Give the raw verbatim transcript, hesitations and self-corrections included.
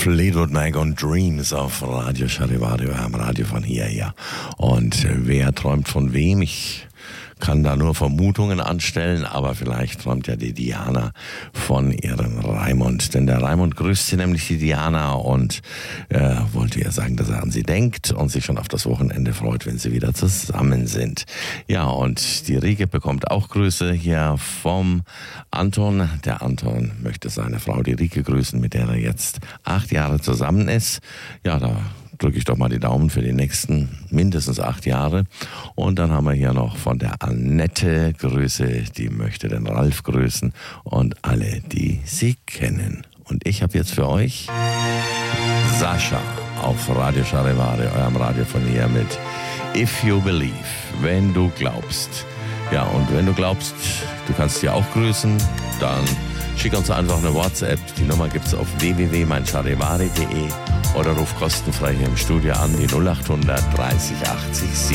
Fleetwood Mac und Dreams auf Radio Charivario, am Radio von hierher. Und wer träumt von wem? Ich kann da nur Vermutungen anstellen, aber vielleicht träumt ja die Diana von ihrem Raimund. Denn der Raimund grüßt sie nämlich, die Diana, und äh, wollte ihr sagen, dass er an sie denkt und sich schon auf das Wochenende freut, wenn sie wieder zusammen sind. Ja, und die Rike bekommt auch Grüße hier vom Anton. Der Anton möchte seine Frau, die Rike, grüßen, mit der er jetzt acht Jahre zusammen ist. Ja, da drücke ich doch mal die Daumen für die nächsten mindestens acht Jahre. Und dann haben wir hier noch von der Annette Grüße, die möchte den Ralf grüßen und alle, die sie kennen. Und ich habe jetzt für euch Sascha auf Radio Charivario, eurem Radio von hier, mit If You Believe, wenn du glaubst. Ja, und wenn du glaubst, du kannst sie auch grüßen, dann schick uns einfach eine WhatsApp. Die Nummer gibt's auf w w w punkt mein charivari punkt de oder ruf kostenfrei hier im Studio an, die null acht hundert dreißig achtzig siebenundsiebzig.